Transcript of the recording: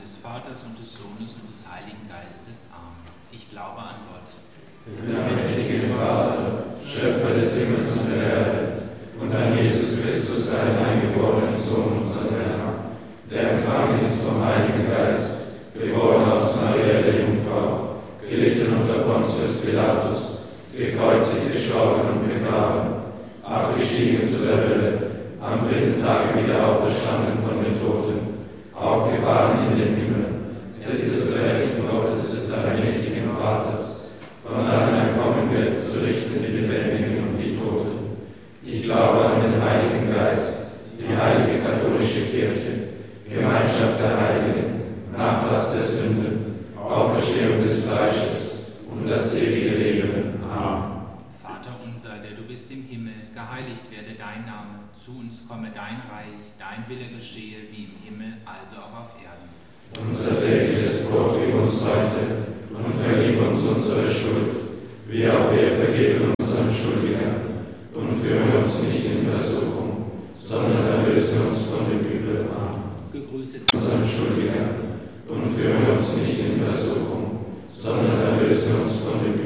des Vaters und des Sohnes und des Heiligen Geistes. Amen. Ich glaube an Gott, den allmächtigen Vater, Schöpfer des Himmels und der Erde, und an Jesus Christus, seinen eingeborenen Sohn, unseren Herrn, der empfangen ist vom Heiligen Geist, geboren aus Maria der Jungfrau, gelitten unter Pontius Pilatus, gekreuzigt, gestorben und begraben, abgestiegen zu der Hölle, am dritten Tage wieder auferstanden von den Toten, aufgefahren in den Himmel, sitzt zur Rechten Gottes des allmächtigen Vaters, von dannen er kommen wird, zu richten die Lebendigen und die Toten. Ich glaube an den Heiligen Geist, die heilige katholische Kirche, Gemeinschaft der Heiligen, Nachlass der Sünden, Auferstehung des Fleisches und das ewige Leben. Amen. Vater unser, der du bist im Himmel, geheiligt werde dein Name, zu uns komme dein Reich, dein Wille geschehe, wie im Himmel, also auch auf Erden. Unser tägliches Brot gib uns heute und vergib uns unsere Schuld, wie auch wir vergeben unseren Schuldigern. Und führe uns nicht in Versuchung, sondern erlöse uns von dem Übel. Amen. Gegrüßet unseren Schuldigern und führe uns nicht in Versuchung, sondern erlöse uns von dem Übel.